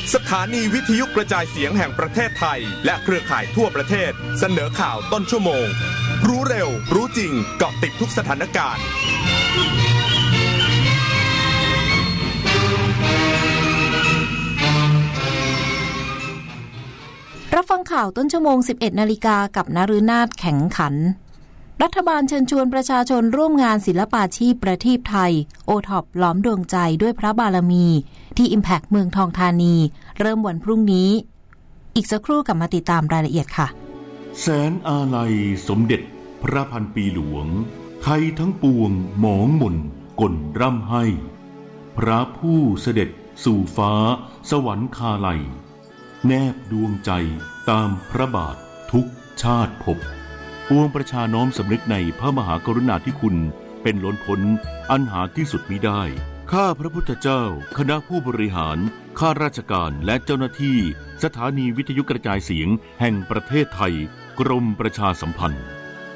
สถานีวิทยุกระจายเสียงแห่งประเทศไทยและเครือข่ายทั่วประเทศเสนอข่าวต้นชั่วโมงรู้เร็วรู้จริงเกาะติดทุกสถานการณ์รับฟังข่าวต้นชั่วโมง 11:00 น.กับนฤนาถแข็งขันรัฐบาลเชิญชวนประชาชนร่วมงานศิลปาชีพประทีปไทยโอท็อปล้อมดวงใจด้วยพระบารมีที่ Impact เมืองทองธานีเริ่มวันพรุ่งนี้อีกสักครู่กลับมาติดตามรายละเอียดค่ะแสนอาลัยสมเด็จพระพันปีหลวงไทยทั้งปวงหมองหม่นก่นร่ำให้พระผู้เสด็จสู่ฟ้าสวรรคาลัยแนบดวงใจตามพระบาททุกชาติภพปวงประชาน้อมสำนึกในพระมหากรุณาธิคุณเป็นล้นพ้นอันหาที่สุดมิได้ข้าพระพุทธเจ้าคณะผู้บริหารข้าราชการและเจ้าหน้าที่สถานีวิทยุกระจายเสียงแห่งประเทศไทยกรมประชาสัมพันธ์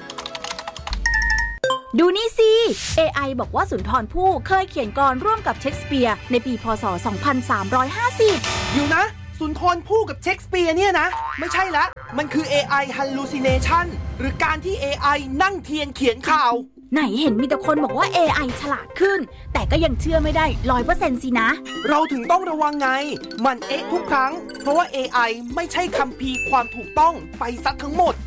ดูนี่สิ AI บอกว่าสุนทรภู่เคยเขียนกลร่วมกับเชคสเปียร์ในปีพ.ศ. 2350 อยู่นะสุนทรภู่กับเชคสเปียร์เนี่ยนะไม่ใช่ละมันคือ AI hallucination หรือการที่ AI นั่งเทียนเขียนข่าวไหนเห็นมีแต่คนบอกว่า AI ฉลาดขึ้นแต่ก็ยังเชื่อไม่ได้ 100% สินะเราถึงต้องระวังไงมันทุกครั้งเพราะว่า AI ไม่ใช่คัมภีร์ความถูกต้องไปซะทั้งหมด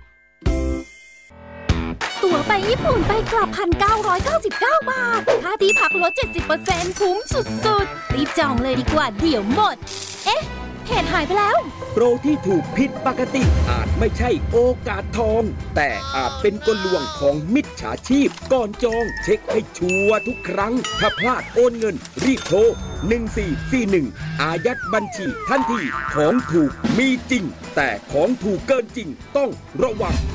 ตั๋วไปญี่ปุ่นไปกลับ 1,999 บาทค่าที่พักลด 70% คุ้มสุดๆรีบจองเลยดีกว่าเดี๋ยวหมดเพจหายไปแล้วโปรที่ถูกผิดปกติอาจไม่ใช่โอกาสทองแต่อาจเป็นกลลวงของมิจฉาชีพก่อนจองเช็คให้ชัวร์ทุกครั้งถ้าพลาดโอนเงินรีบโทร1441อายัดบัญชีทันทีของถูกมีจริงแต่ของถูกเกินจริงต้องระวัง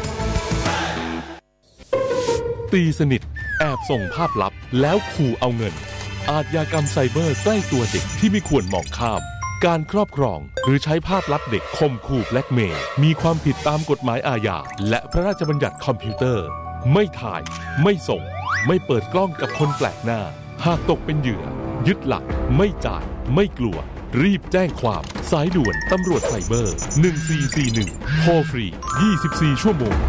ตีสนิทแอบส่งภาพลับแล้วขู่เอาเงินอาชญากรรมไซเบอร์ใกล้ตัวเด็กที่ไม่ควรมองข้ามการครอบครองหรือใช้ภาพลับเด็กข่มขู่แบล็กเมย์มีความผิดตามกฎหมายอาญาและพระราชบัญญัติคอมพิวเตอร์ไม่ถ่ายไม่ส่งไม่เปิดกล้องกับคนแปลกหน้าหากตกเป็นเหยื่อยึดหลักไม่จ่ายไม่กลัวรีบแจ้งความสายด่วนตำรวจไซเบอร์1441โทรฟรี24ชั่วโมง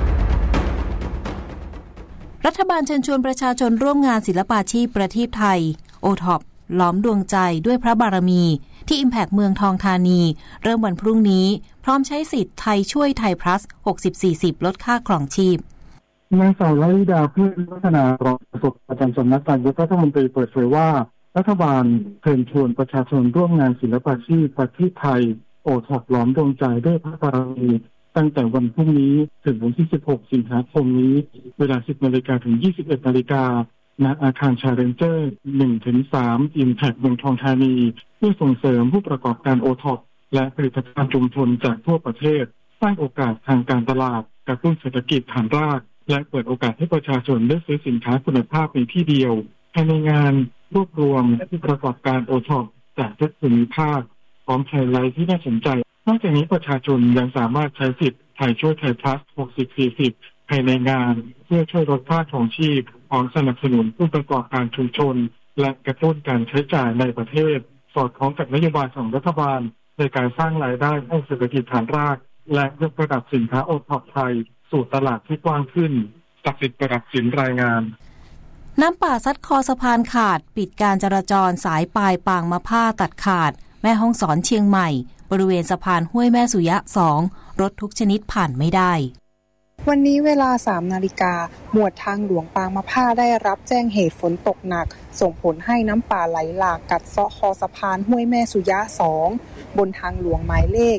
รัฐบาลเชิญชวนประชาชนร่วมงานศิลปาชีพประทีปไทยโอท็อปล้อมดวงใจด้วยพระบารมีที่ Impact เมืองทองธานีเริ่มวันพรุ่งนี้พร้อมใช้สิทธิ์ไทยช่วยไทย plus 60-40 ลดค่าครองชีพนางสาวลลิดาเพื่อนพัฒนารองโฆษกประจำสำนักนายกรัฐมนตรีเปิดเผยว่ารัฐบาลเชิญชวนประชาชนร่วมงานศิลปาชีพประทีปไทยโอท็อปล้อมดวงใจด้วยพระบารมีตั้งแต่วันพรุ่งนี้ถึงวันที่16สิงหาคมนี้เวลา 10:00 น. ถึง 21:00 น. ณอาคารชาเลนเจอร์ 1-3 Impact เมืองทองธานีเพื่อส่งเสริมผู้ประกอบการโอท็อปและผลิตภัณฑ์ชุมชนจากทั่วประเทศสร้างโอกาสทางการตลาดกระตุ้นเศรษฐกิจฐานรากและเปิดโอกาสให้ประชาชนได้ซื้อสินค้าคุณภาพในที่เดียวภายในงานรวบรวมผู้ประกอบการโอท็อปจากทุกภูมิภาคพร้อมไฮไลท์ที่น่าสนใจนอกจากนี้ประชาชนยังสามารถใช้สิทธิ์ไทยช่วยไทย plus 60-40 ภายในงานเพื่อช่วยลดค่าครองชีพพร้อมสนับสนุนผู้ประกอบการชุมชนและกระตุ้นการใช้จ่ายในประเทศสอดคล้องกับนโยบายของรัฐบาลในการสร้างรายได้ให้เศรษฐกิจฐานรากและยกระดับสินค้าโอท็อปไทยสู่ตลาดที่กว้างขึ้นศักดิ์สิทธิ์ประดับสินรายงานน้ำป่าซัดคอสะพานขาดปิดการจราจรสายปลายปางมะผ้าตัดขาดแม่ฮ่องสอนเชียงใหม่บริเวณสะพานห้วยแม่สุยะ2รถทุกชนิดผ่านไม่ได้วันนี้เวลา 3 นาฬิกาหมวดทางหลวงปางมะผ้าได้รับแจ้งเหตุฝนตกหนักส่งผลให้น้ำป่าไหลหลากกัดเซาะคอสะพานห้วยแม่สุยะ2บนทางหลวงหมายเลข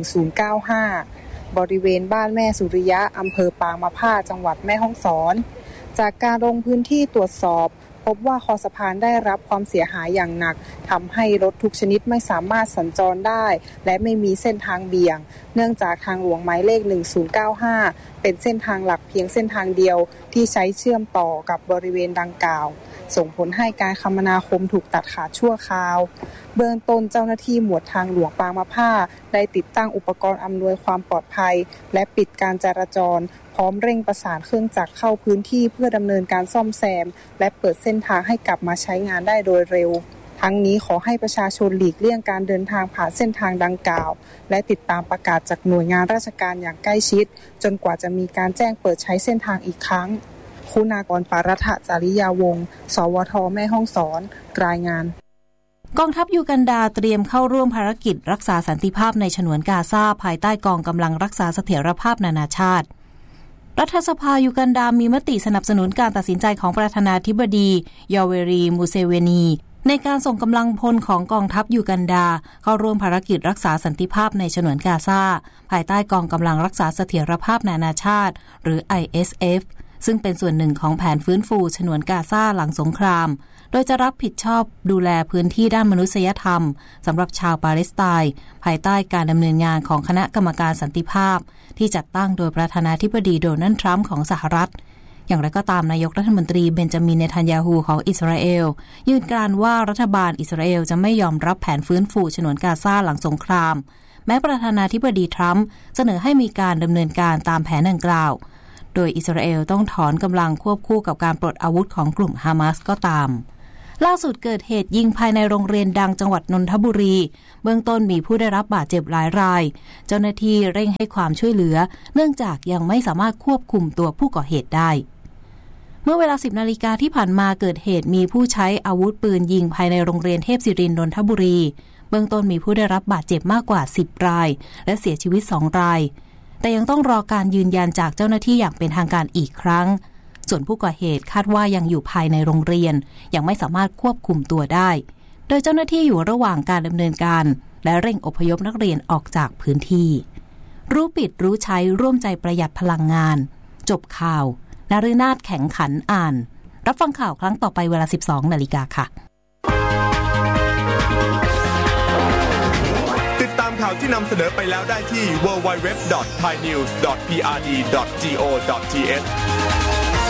1095บริเวณบ้านแม่สุริยะอำเภอปางมะผ้าจังหวัดแม่ฮ่องสอนจากการลงพื้นที่ตรวจสอบพบว่าคอสะพานได้รับความเสียหายอย่างหนักทำให้รถทุกชนิดไม่สามารถสัญจรได้และไม่มีเส้นทางเบี่ยงเนื่องจากทางหลวงหมายเลข1095เป็นเส้นทางหลักเพียงเส้นทางเดียวที่ใช้เชื่อมต่อกับบริเวณดังกล่าวส่งผลให้การคมนาคมถูกตัดขาดชั่วคราวเบื้องต้นเจ้าหน้าที่หมวดทางหลวงปางมะผ้าได้ติดตั้งอุปกรณ์อำนวยความปลอดภัยและปิดการจราจรพร้อมเร่งประสานเครื่องจักรเข้าพื้นที่เพื่อดำเนินการซ่อมแซมและเปิดเส้นทางให้กลับมาใช้งานได้โดยเร็วทั้งนี้ขอให้ประชาชนหลีกเลี่ยงการเดินทางผ่านเส้นทางดังกล่าวและติดตามประกาศจากหน่วยงานราชการอย่างใกล้ชิดจนกว่าจะมีการแจ้งเปิดใช้เส้นทางอีกครั้งคุณากร ปารัฐจาริยาวงศ์สวทแม่ฮ่องสอนรายงานกองทัพยูกันดาเตรียมเข้าร่วมภารกิจรักษาสันติภาพในฉนวนกาซาภายใต้กองกำลังรักษาเสถียรภาพนานาชาติรัฐสภายูกันดามีมติสนับสนุนการตัดสินใจของประธานาธิบดียอเวรีมูเซเวนีในการส่งกำลังพลของกองทัพยูกันดาเข้าร่วมภารกิจรักษาสันติภาพในฉนวนกาซาภายใต้กองกำลังรักษาเสถียรภาพนานาชาติหรือ ISF ซึ่งเป็นส่วนหนึ่งของแผนฟื้นฟูฉนวนกาซาหลังสงครามโดยจะรับผิดชอบดูแลพื้นที่ด้านมนุษยธรรมสำหรับชาวปาเลสไตน์ภายใต้การดำเนินงานของคณะกรรมการสันติภาพที่จัดตั้งโดยประธานาธิบดีโดนัลด์ทรัมป์ของสหรัฐอย่างไรก็ตามนายกรัฐมนตรีเบนจามินเนทันยาฮูของอิสราเอลยืนกรานว่ารัฐบาลอิสราเอลจะไม่ยอมรับแผนฟื้นฟูฉนวนกาซาหลังสงครามแม้ประธานาธิบดีทรัมป์เสนอให้มีการดำเนินการตามแผนดังกล่าวโดยอิสราเอลต้องถอนกำลังควบคู่กับการปลดอาวุธของกลุ่มฮามาสก็ตามล่าสุดเกิดเหตุยิงภายในโรงเรียนดังจังหวัดนนทบุรีเบื้องต้นมีผู้ได้รับบาดเจ็บหลายรายเจ้าหน้าที่เร่งให้ความช่วยเหลือเนื่องจากยังไม่สามารถควบคุมตัวผู้ก่อเหตุได้เมื่อเวลา 10 นาฬิกาที่ผ่านมาเกิดเหตุมีผู้ใช้อาวุธปืนยิงภายในโรงเรียนเทพศิรินทร์นนทบุรีเบื้องต้นมีผู้ได้รับบาดเจ็บมากกว่า10รายและเสียชีวิต2รายแต่ยังต้องรอการยืนยันจากเจ้าหน้าที่อย่างเป็นทางการอีกครั้งส่วนผู้ก่อเหตุคาดว่ายังอยู่ภายในโรงเรียนยังไม่สามารถควบคุมตัวได้โดยเจ้าหน้าที่อยู่ระหว่างการดำเนินการและเร่งอพยพนักเรียนออกจากพื้นที่รู้ปิดรู้ใช้ร่วมใจประหยัดพลังงานจบข่าวนฤนาถแข็งขันอ่านรับฟังข่าวครั้งต่อไปเวลา 12 นาฬิกาค่ะติดตามข่าวที่นำเสนอไปแล้วได้ที่ www.thainews.prd.go.th